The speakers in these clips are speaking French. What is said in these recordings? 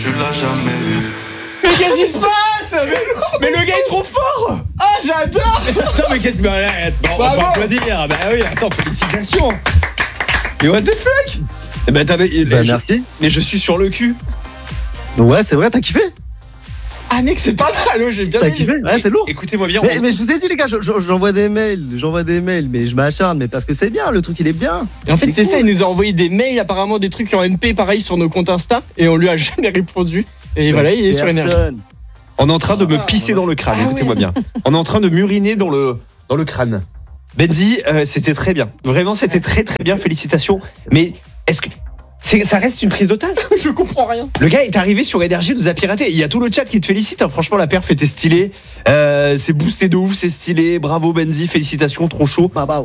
Tu l'as jamais eu. Mais qu'est-ce qui se passe? Mais le gars est trop fort. Ah, j'adore. Attends, mais qu'est-ce que... on va pas applaudir. Bah oui, attends, félicitations. Mais what the fuck? Eh ben attendez, merci. Mais je suis sur le cul. Ouais, c'est vrai, t'as kiffé? Ah mec, c'est pas mal, j'ai bien T'as aimé. kiffé? Ouais, c'est lourd. Écoutez-moi bien. Mais je vous ai dit les gars, j'envoie des mails, mais je m'acharne, mais parce que c'est bien, le truc il est bien. Et en fait, c'est cool. ça, il nous a envoyé des mails, apparemment des trucs en MP pareil sur nos comptes Insta, et on lui a jamais répondu. Et voilà, il est sur Énergie. On est en train de me pisser dans le crâne, écoutez-moi bien. On est en train de m'uriner dans le crâne. Benzi, c'était très bien. Vraiment, c'était très très bien, félicitations. Mais est-ce que ça reste une prise d'otage? Je comprends rien. Le gars est arrivé sur Énergie, nous a piraté. Il y a tout le chat qui te félicite, hein. Franchement la perf était stylée. C'est boosté de ouf, c'est stylé. Bravo Benzi, félicitations, trop chaud. Bah.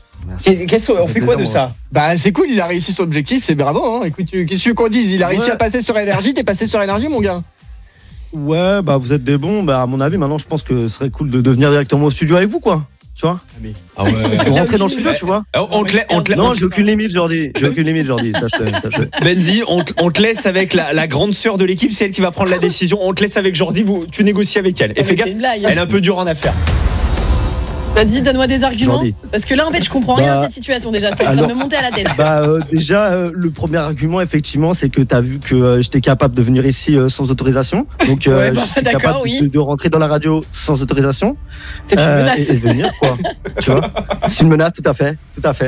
On fait quoi de ça? Bah c'est cool, il a réussi son objectif, c'est bravo hein. Écoute, qu'est-ce que tu veux qu'on dise? Il a réussi à passer sur Énergie, t'es passé sur Énergie mon gars. Ouais, bah vous êtes des bons, bah à mon avis maintenant je pense que ce serait cool de venir directement au studio avec vous quoi. Tu vois? Ah ouais. De rentrer dans le studio, tu vois? Non, j'ai aucune limite, Jordi. Sache. Benzi, on te laisse avec la grande sœur de l'équipe, c'est elle qui va prendre la décision. On te laisse avec Jordi, tu négocies avec elle. Et fais gaffe, elle est un peu dure en affaires. Vas-y, donne-moi des arguments. Jordi. Parce que là, en fait, je comprends rien à cette situation déjà. Ça va me monter à la tête. Déjà, le premier argument, effectivement, c'est que t'as vu que j'étais capable de venir ici sans autorisation. Donc, je suis capable de rentrer dans la radio sans autorisation. C'est une menace. Et venir, quoi. Tu vois? C'est une menace, tout à fait.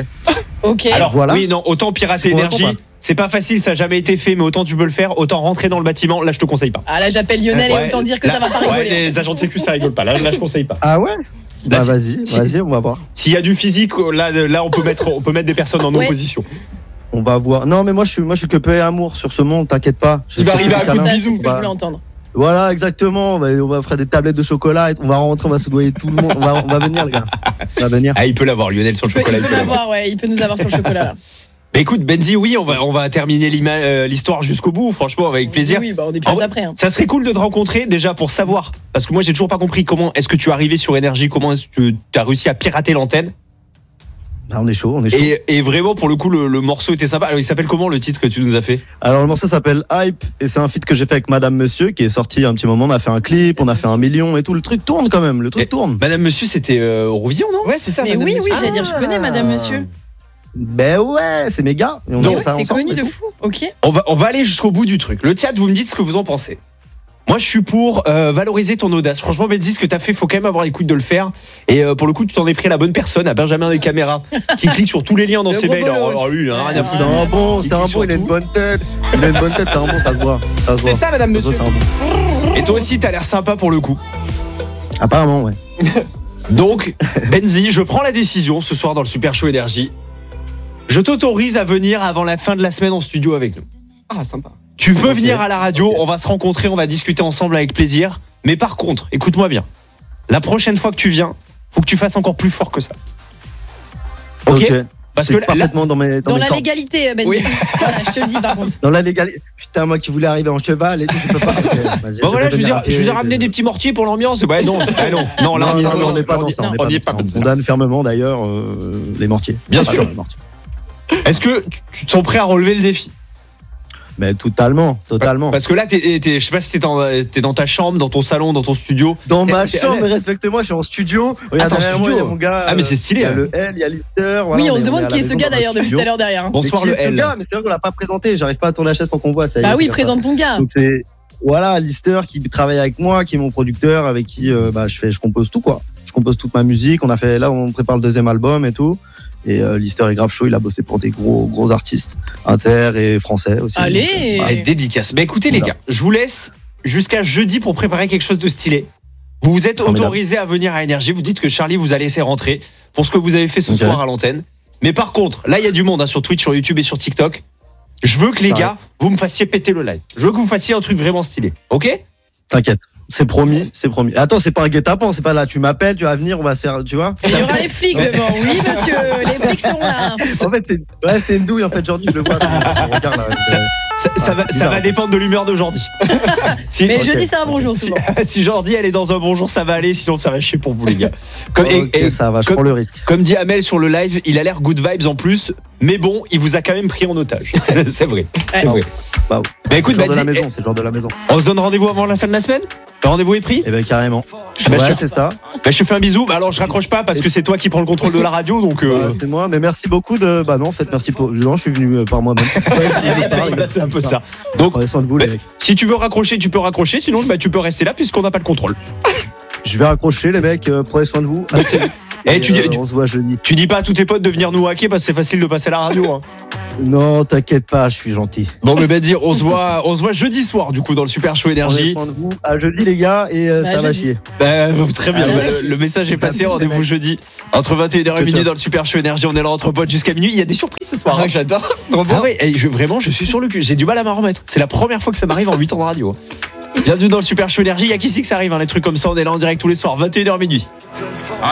Ok. Alors, voilà. oui, non, autant pirater Énergie. C'est pas facile, ça n'a jamais été fait, mais autant tu peux le faire, autant rentrer dans le bâtiment. Là, je te conseille pas. Ah, là, j'appelle Lionel et autant dire que ça va pas rigoler. Ouais, les agents de sécu, ça rigole pas. Là, je conseille pas. Ah ouais? Là, bah vas-y, on va voir. S'il y a du physique, là on peut mettre des personnes en opposition. On va voir. Non mais moi je suis que paix et amour sur ce monde, t'inquiète pas. Il va arriver à coup de bisous. C'est ce que je voulais entendre. Voilà, exactement. On va faire des tablettes de chocolat, on va rentrer, on va soudoyer tout le monde. On va venir les gars. On va venir. Ah, il peut l'avoir Lionel sur le chocolat. Il peut l'avoir, ouais, il peut nous avoir sur le chocolat là. Mais écoute Benzi, oui, on va terminer l'histoire jusqu'au bout, franchement, avec plaisir. Oui, bah on est plus après. Hein. Ça serait cool de te rencontrer déjà pour savoir, parce que moi j'ai toujours pas compris comment est-ce que tu es arrivé sur Énergie, comment est-ce que tu as réussi à pirater l'antenne. Ah, on est chaud. Et vraiment pour le coup le morceau était sympa. Alors il s'appelle comment le titre que tu nous as fait? Alors le morceau s'appelle Hype et c'est un feat que j'ai fait avec Madame Monsieur qui est sorti il y a un petit moment. On a fait un clip, on a fait 1 million et tout. Le truc tourne quand même, tourne. Madame Monsieur c'était Eurovision, non? Ouais, c'est ça. Mais oui, j'allais dire, je connais Madame Monsieur. Ben ouais, c'est méga. C'est connu de fou, ok. On va aller jusqu'au bout du truc. Le chat, vous me dites ce que vous en pensez. Moi, je suis pour valoriser ton audace. Franchement, Benzi, ce que t'as fait, faut quand même avoir les couilles de le faire. Et pour le coup, tu t'en es pris à la bonne personne, à Benjamin des caméras, qui clique sur tous les liens dans ses mails. Alors lui, rien à foutre. C'est un bon, il a une bonne tête. C'est un bon, ça se voit. C'est ça, Madame Monsieur. Et toi aussi, t'as l'air sympa pour le coup. Apparemment, ouais. Donc, Benzi, je prends la décision ce soir dans le Super Show Énergie. Je t'autorise à venir avant la fin de la semaine en studio avec nous. Ah, sympa. Tu peux venir à la radio, on va se rencontrer, on va discuter ensemble avec plaisir. Mais par contre, écoute-moi bien. La prochaine fois que tu viens, faut que tu fasses encore plus fort que ça. Ok. Parce que parfaitement dans la légalité, Benzi. Oui. Voilà, je te le dis par contre. Dans la légalité. Putain, moi qui voulais arriver en cheval et tout, je peux pas. Bon voilà, je vous ai ramené des petits mortiers pour l'ambiance. Ouais, non, là, on n'est pas dans ça. On condamne fermement d'ailleurs les mortiers. Bien sûr. Est-ce que tu te sens prêt à relever le défi? Mais totalement. Parce que là, je sais pas si t'es dans ta chambre, dans ton salon, dans ton studio. Dans ma chambre, mais respecte-moi, je suis en studio. Regarde, derrière moi, il y a mon gars. Ah, mais c'est stylé. Il y a le L, il y a Lister. Oui, on se demande qui est ce gars d'ailleurs depuis tout à l'heure derrière. Bonsoir le L. Mais c'est vrai qu'on l'a pas présenté. J'arrive pas à tourner la chaise pour qu'on voit ça. Bah oui, présente ton gars. Donc c'est Lister qui travaille avec moi, qui est mon producteur, avec qui je compose tout quoi. Je compose toute ma musique. On prépare le 2e album et tout. Et Lister est grave chaud, il a bossé pour des gros artistes inter et français aussi. Allez, dédicace. Bah écoutez les gars, je vous laisse jusqu'à jeudi pour préparer quelque chose de stylé. Vous vous êtes autorisé à venir à Énergie, vous dites que Charlie vous a laissé rentrer pour ce que vous avez fait ce soir à l'antenne. Mais par contre, là il y a du monde sur Twitch, sur YouTube et sur TikTok. Je veux que les gars, vous me fassiez péter le live. Je veux que vous fassiez un truc vraiment stylé, ok? T'inquiète. C'est promis, c'est promis. Attends, c'est pas un guet-apens, c'est pas là, tu m'appelles, tu vas venir, on va se faire, tu vois. Il y aura les flics devant. Oui, monsieur, les flics seront là. En fait, c'est une douille, en fait, Jordi, je le vois. Son regard, là, Ça va dépendre de l'humeur de Jordi. Mais jeudi, c'est un bonjour souvent. Si Jordi elle est dans un bon jour, ça va aller, sinon ça va chier pour vous les gars. Ça va, je prends le risque. Comme dit Amel sur le live, il a l'air good vibes en plus, mais bon, il vous a quand même pris en otage. C'est vrai. C'est vrai. Bah, écoute, c'est le genre de la maison. On se donne rendez-vous avant la fin de la semaine. Le rendez-vous est pris. Eh ben carrément. C'est ça. Je te fais un bisou. Alors je raccroche pas parce que c'est toi qui prends le contrôle de la radio, donc. C'est moi. Mais merci beaucoup de. Bah non, en fait, merci pour. Non, je suis venu par moi-même. C'est un peu ça. Donc, prenez soin de vous, les mecs. Si tu veux raccrocher, tu peux raccrocher. Sinon, tu peux rester là puisqu'on n'a pas le contrôle. Je vais raccrocher, les mecs. Prenez soin de vous. On se voit jeudi. Tu dis pas à tous tes potes de venir nous hacker parce que c'est facile de passer à la radio. Hein. Non, t'inquiète pas, je suis gentil. Bon, mais dire, on se voit jeudi soir du coup dans le Super Show Énergie. Prenez soin de vous. À jeudi, les gars, et ça va chier. Très bien. Le message est passé. Rendez-vous jeudi entre 21h et minuit dans le Super Show Énergie. On est là entre potes jusqu'à minuit. Il y a des surprises ce soir. J'adore. Ah ouais, vraiment, je suis sur le cul. J'ai du mal à m'en remettre. C'est la première fois que ça m'arrive en 8 ans de radio. Bienvenue dans le Super Show Énergie. Il y a qu'ici que ça arrive, les trucs comme ça. On est là en direct tous les soirs, 21h minuit.